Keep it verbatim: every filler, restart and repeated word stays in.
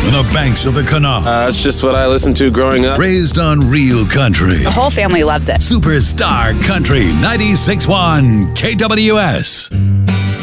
on the banks of the Kanawha. Uh, that's just what I listened to growing up. Raised on real country. The whole family loves it. Superstar Country ninety-six point one K W S.